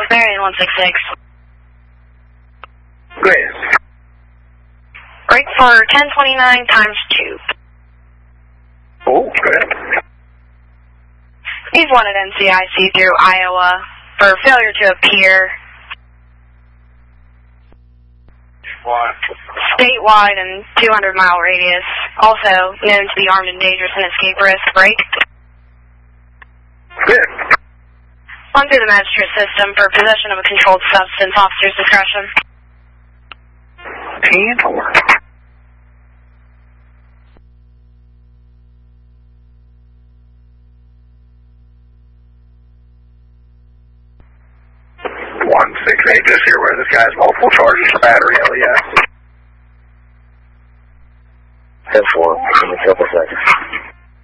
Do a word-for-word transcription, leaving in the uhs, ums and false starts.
Marion one six six. Great. Break for ten twenty-nine times two. Oh, good. He's wanted N C I C through Iowa for failure to appear. What? Statewide and two hundred mile radius. Also known to be armed and dangerous and escape risk. Break. Good. Run through the magistrate system for possession of a controlled substance. Officer's discretion. ten four. one six eight, just here where this guy's multiple charges for battery, L E S.